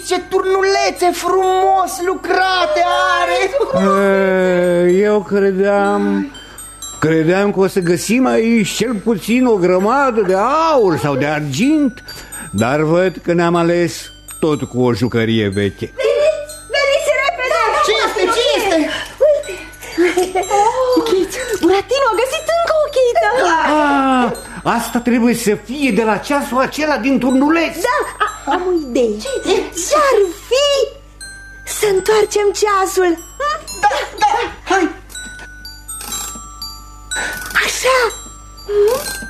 uiți ce turnulețe frumos lucrate are. Eu credeam că o să găsim aici cel puțin o grămadă de aur sau de argint, dar văd că ne-am ales tot cu o jucărie veche. Veniți repede! Ce este? Uite! Buratino a găsit încă o chită! Asta trebuie să fie de la ceasul acela din turnuleț. Da, am o idee. Ce-ar fi să întoarcem ceasul? Da, hai! Așa!